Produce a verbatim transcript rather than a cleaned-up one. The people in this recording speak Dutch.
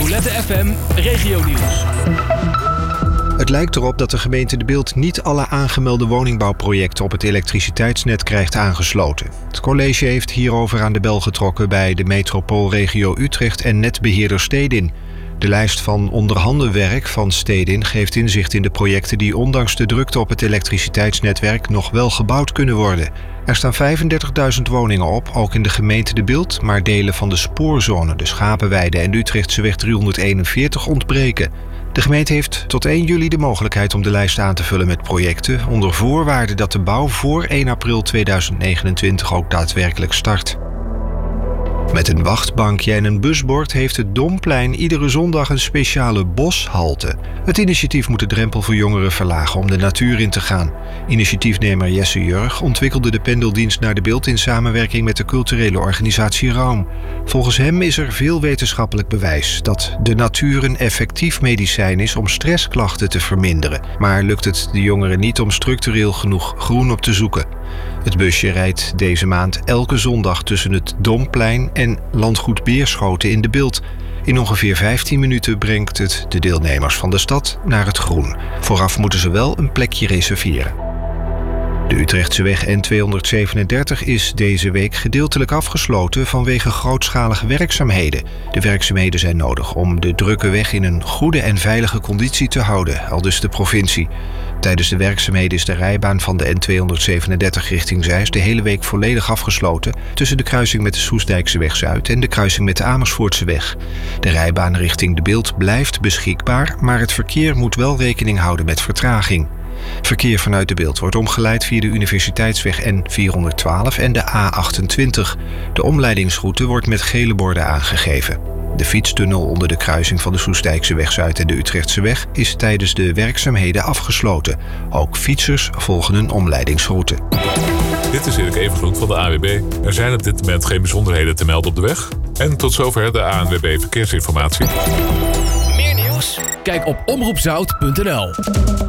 Violette F M Regionieuws. Het lijkt erop dat de gemeente De Bilt niet alle aangemelde woningbouwprojecten op het elektriciteitsnet krijgt aangesloten. Het college heeft hierover aan de bel getrokken bij de metropoolregio Utrecht en netbeheerder Stedin. De lijst van onderhandenwerk van Stedin geeft inzicht in de projecten die ondanks de drukte op het elektriciteitsnetwerk nog wel gebouwd kunnen worden. Er staan vijfendertigduizend woningen op, ook in de gemeente De Bilt, maar delen van de spoorzone, de Schapenweide en de Utrechtseweg driehonderdeenenveertig ontbreken. De gemeente heeft tot één juli de mogelijkheid om de lijst aan te vullen met projecten, onder voorwaarde dat de bouw voor één april tweeduizend negenentwintig ook daadwerkelijk start. Met een wachtbankje en een busbord heeft het Domplein iedere zondag een speciale boshalte. Het initiatief moet de drempel voor jongeren verlagen om de natuur in te gaan. Initiatiefnemer Jesse Jurg ontwikkelde de pendeldienst naar De Bilt in samenwerking met de culturele organisatie Raum. Volgens hem is er veel wetenschappelijk bewijs dat de natuur een effectief medicijn is om stressklachten te verminderen. Maar lukt het de jongeren niet om structureel genoeg groen op te zoeken? Het busje rijdt deze maand elke zondag tussen het Domplein en Landgoed Beerschoten in De Bilt. In ongeveer vijftien minuten brengt het de deelnemers van de stad naar het groen. Vooraf moeten ze wel een plekje reserveren. De Utrechtseweg N tweehonderdzevenendertig is deze week gedeeltelijk afgesloten vanwege grootschalige werkzaamheden. De werkzaamheden zijn nodig om de drukke weg in een goede en veilige conditie te houden, aldus de provincie. Tijdens de werkzaamheden is de rijbaan van de N tweehonderdzevenendertig richting Zeist de hele week volledig afgesloten tussen de kruising met de Soestdijkseweg Zuid en de kruising met de Amersfoortseweg. De rijbaan richting De Bilt blijft beschikbaar, maar het verkeer moet wel rekening houden met vertraging. Verkeer vanuit De Bilt wordt omgeleid via de Universiteitsweg N vierhonderdtwaalf en de A achtentwintig. De omleidingsroute wordt met gele borden aangegeven. De fietstunnel onder de kruising van de Soestdijkseweg Zuid en de Utrechtseweg is tijdens de werkzaamheden afgesloten. Ook fietsers volgen een omleidingsroute. Dit is Erik Evengroen van de A W B. Er zijn op dit moment geen bijzonderheden te melden op de weg. En tot zover de A N W B Verkeersinformatie. Meer nieuws? Kijk op omroep zout punt n l.